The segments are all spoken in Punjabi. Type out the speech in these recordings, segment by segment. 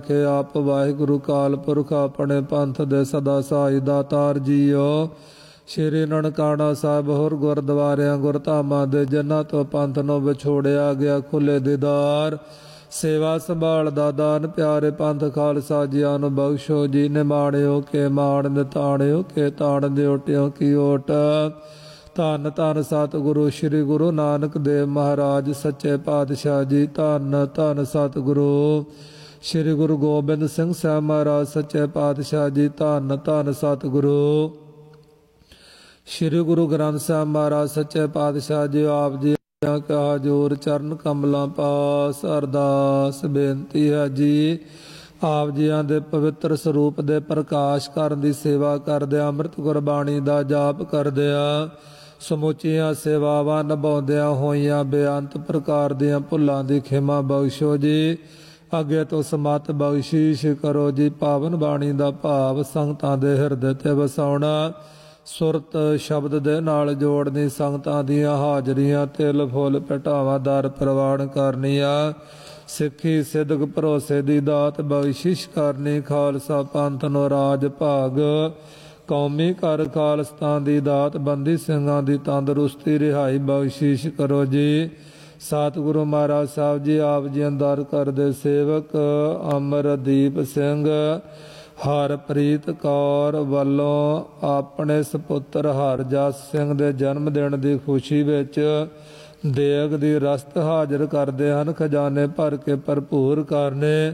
ਕੇ ਆਪ ਵਾਹਿਗੁਰੂ ਕਾਲ ਪੁਰਖ ਆਪਣੇ ਪੰਥ ਦੇ ਸਦਾ ਸਹਾਈ ਦਾਤਾਰ ਜੀਓ। ਸ਼੍ਰੀ ਨਨਕਾਣਾ ਸਾਹਿਬ ਹੋਰ ਗੁਰਦੁਆਰਿਆਂ ਗੁਰਧਾਮਾਂ ਦੇ ਜਿਨ੍ਹਾਂ ਤੋਂ ਪੰਥ ਨੂੰ ਵਿਛੋੜਿਆ ਗਿਆ ਖੁੱਲੇ ਦੀਦਾਰ ਸੇਵਾ ਸੰਭਾਲ ਦਾ ਦਾਨ ਪਿਆਰੇ ਪੰਥ ਖਾਲਸਾ ਜੀਆਂ ਨੂੰ ਬਖਸ਼ੋ ਜੀ। ਨਿਮਾਣਿਓ ਕੇ ਮਾਣ ਨਿਤਾਣਿਓ ਕੇ ਤਾਣ ਦਿਓਟਿਓ ਕੀ ਓਟ। ਧੰਨ ਧੰਨ ਸਤਿਗੁਰੂ ਸ੍ਰੀ ਗੁਰੂ ਨਾਨਕ ਦੇਵ ਮਹਾਰਾਜ ਸੱਚੇ ਪਾਤਸ਼ਾਹ ਜੀ। ਧੰਨ ਧੰਨ ਸਤਿਗੁਰੂ ਸ੍ਰੀ ਗੁਰੂ ਗੋਬਿੰਦ ਸਿੰਘ ਸਾਹਿਬ ਮਹਾਰਾਜ ਸੱਚੇ ਪਾਤਸ਼ਾਹ ਜੀ। ਧੰਨ ਧੰਨ ਸਤਿਗੁਰੂ ਸ੍ਰੀ ਗੁਰੂ ਗ੍ਰੰਥ ਸਾਹਿਬ ਮਹਾਰਾਜ ਸੱਚੇ ਪਾਤਸ਼ਾਹ ਜੀ। ਆਪ ਜੀ ਕਾ ਹਜ਼ੂਰ ਚਰਨ ਕਮਲਾਂ ਪਾਸ ਅਰਦਾਸ ਬੇਨਤੀ ਹੈ ਜੀ। ਆਪ ਜੀਆਂ ਦੇ ਪਵਿੱਤਰ ਸਰੂਪ ਦੇ ਪ੍ਰਕਾਸ਼ ਕਰਨ ਦੀ ਸੇਵਾ ਕਰਦਿਆਂ ਅੰਮ੍ਰਿਤ ਗੁਰਬਾਣੀ ਦਾ ਜਾਪ ਕਰਦਿਆਂ ਸਮੁੱਚੀਆਂ ਸੇਵਾਵਾਂ ਨਿਭਾਉਂਦਿਆਂ ਹੋਈਆਂ ਬੇਅੰਤ ਪ੍ਰਕਾਰ ਦੀਆਂ ਭੁੱਲਾਂ ਦੀ ਖਿਮਾ ਬਖਸ਼ੋ ਜੀ। ਅੱਗੇ ਤੋਂ ਸਮਤ ਬਖਸ਼ੀਸ਼ ਕਰੋ ਜੀ। ਪਾਵਨ ਬਾਣੀ ਦਾ ਭਾਵ ਸੰਗਤਾਂ ਦੇ ਹਿਰਦੇ ਤੇ ਵਸਾਉਣਾ ਸੁਰਤ ਸ਼ਬਦ ਦੇ ਨਾਲ ਜੋੜਨੀ ਸੰਗਤਾਂ ਦੀਆਂ ਹਾਜ਼ਰੀਆਂ ਤਿਲ ਫੁੱਲ ਭਟਾਵਾਂ ਦਰ ਪ੍ਰਵਾਨ ਕਰਨੀਆਂ ਸਿੱਖੀ ਸਿਦਕ ਭਰੋਸੇ ਦੀ ਦਾਤ ਬਖਸ਼ਿਸ਼ ਕਰਨੀ ਖਾਲਸਾ ਪੰਥ ਨੂੰ ਰਾਜ ਭਾਗ ਕੌਮੀ ਘਰ ਖਾਲਸਤਾਨ ਦੀ ਦਾਤ ਬੰਦੀ ਸਿੰਘਾਂ ਦੀ ਤੰਦਰੁਸਤੀ ਰਿਹਾਈ ਬਖਸ਼ਿਸ਼ ਕਰੋ ਜੀ। ਸਤਿਗੁਰੂ ਮਹਾਰਾਜ ਸਾਹਿਬ ਜੀ ਆਪ ਜੀ ਅੰਦਰ ਕਰਦੇ ਸੇਵਕ ਅਮਰਦੀਪ ਸਿੰਘ ਹਰਪ੍ਰੀਤ ਕੌਰ ਵੱਲੋਂ ਆਪਣੇ ਸਪੁੱਤਰ ਹਰਜਸ ਸਿੰਘ ਦੇ ਜਨਮ ਦਿਨ ਦੀ ਖੁਸ਼ੀ ਵਿੱਚ ਦੇਗ ਦੀ ਰਸਤ ਹਾਜ਼ਰ ਕਰਦੇ ਹਨ। ਖਜ਼ਾਨੇ ਭਰ ਕੇ ਭਰਪੂਰ ਕਰਨੇ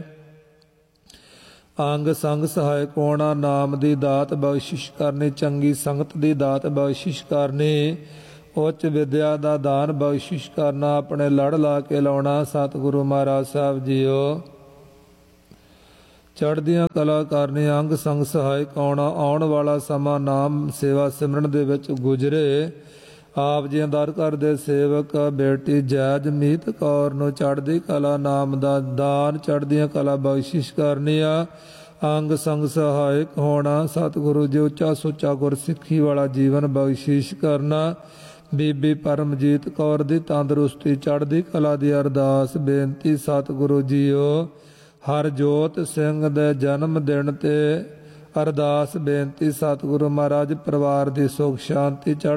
ਅੰਗ ਸੰਗ ਸਹਾਇਕ ਹੋਣਾ ਨਾਮ ਦੀ ਦਾਤ ਬਖਸ਼ਿਸ਼ ਕਰਨੀ ਚੰਗੀ ਸੰਗਤ ਦੀ ਦਾਤ ਬਖਸ਼ਿਸ਼ ਕਰਨੀ ਉੱਚ ਵਿਦਿਆ ਦਾ ਦਾਨ ਬਖਸ਼ਿਸ਼ ਕਰਨਾ ਆਪਣੇ ਲੜ ਲਾ ਕੇ ਲਾਉਣਾ। ਸਤਿਗੁਰੂ ਮਹਾਰਾਜ ਸਾਹਿਬ ਜੀਓ ਚੜ੍ਹਦੀਆਂ ਕਲਾ ਕਰਨੀ ਅੰਗ ਸੰਗ ਸਹਾਇਕ ਆਉਣਾ ਆਉਣ ਵਾਲਾ ਸਮਾਂ ਨਾਮ ਸੇਵਾ ਸਿਮਰਨ ਦੇ ਵਿੱਚ ਗੁਜ਼ਰੇ। ਆਪ ਜੀ ਦਰ ਕਰਦੇ ਸੇਵਕ ਬੇਟੀ ਜੈਜਮੀਤ ਕੌਰ ਨੂੰ ਚੜ੍ਹਦੀ ਕਲਾ ਨਾਮ ਦਾ ਦਾਨ ਚੜ੍ਹਦੀਆਂ ਕਲਾ ਬਖਸ਼ਿਸ਼ ਕਰਨੀ ਆ ਅੰਗ ਸੰਗ ਸਹਾਇਕ ਹੋਣਾ। ਸਤਿਗੁਰੂ ਜੀ ਉੱਚਾ ਸੁੱਚਾ ਗੁਰਸਿੱਖੀ ਵਾਲਾ ਜੀਵਨ ਬਖਸ਼ਿਸ਼ ਕਰਨਾ। ਬੀਬੀ ਪਰਮਜੀਤ ਕੌਰ ਦੀ ਤੰਦਰੁਸਤੀ ਚੜ੍ਹਦੀ ਕਲਾ ਦੀ ਅਰਦਾਸ ਬੇਨਤੀ। ਸਤਿਗੁਰੂ ਜੀਓ ਹਰਜੋਤ ਸਿੰਘ ਦੇ ਜਨਮ ਦਿਨ ਤੇ ਅਰਦਾਸ ਬੇਨਤੀ। ਸਤਿਗੁਰੂ ਮਹਾਰਾਜ ਪਰਿਵਾਰ ਦੀ ਸੁਖ ਸ਼ਾਂਤੀ